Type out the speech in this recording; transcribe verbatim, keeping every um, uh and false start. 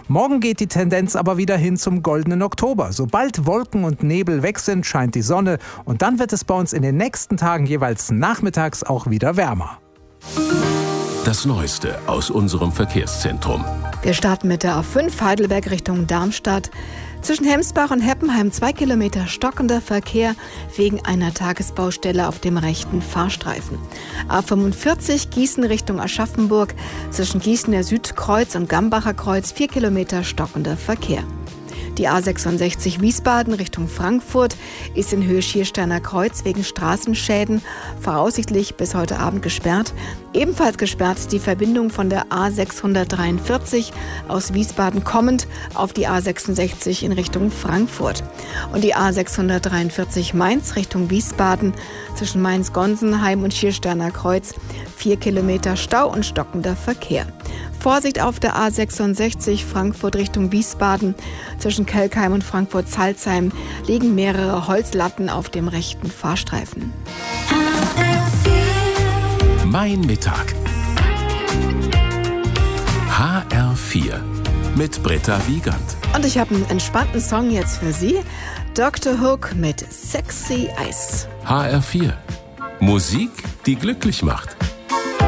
Morgen geht die Tendenz aber wieder hin zum goldenen Oktober. Sobald Wolken und Nebel weg sind, scheint die Sonne und dann wird es bei uns in den nächsten Tagen jeweils nachmittags auch wieder wärmer. Das Neueste aus unserem Verkehrszentrum. Wir starten mit der A fünf Heidelberg Richtung Darmstadt. Zwischen Hemsbach und Heppenheim zwei Kilometer stockender Verkehr wegen einer Tagesbaustelle auf dem rechten Fahrstreifen. A fünfundvierzig Gießen Richtung Aschaffenburg. Zwischen Gießener Südkreuz und Gambacher Kreuz vier Kilometer stockender Verkehr. Die A sechsundsechzig Wiesbaden Richtung Frankfurt ist in Höhe Schiersteiner Kreuz wegen Straßenschäden voraussichtlich bis heute Abend gesperrt. Ebenfalls gesperrt die Verbindung von der A sechshundertdreiundvierzig aus Wiesbaden kommend auf die A sechsundsechzig in Richtung Frankfurt. Und die A sechshundertdreiundvierzig Mainz Richtung Wiesbaden zwischen Mainz-Gonsenheim und Schiersteiner Kreuz vier Kilometer Stau und stockender Verkehr. Vorsicht auf der A sechsundsechzig Frankfurt Richtung Wiesbaden. Zwischen Kelkheim und Frankfurt-Salzheim liegen mehrere Holzlatten auf dem rechten Fahrstreifen. Mein Mittag. H R vier mit Britta Wiegand. Und ich habe einen entspannten Song jetzt für Sie. Doktor Hook mit Sexy Eyes. H R vier. Musik, die glücklich macht.